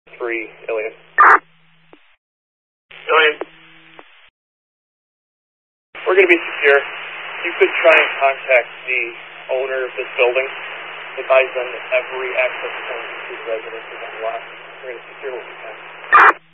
3, Ilian. Ilian. We're going to be secure. You could try and contact the owner of this building. Advise them that every access point to the residence is unlocked. We're going to secure what we can.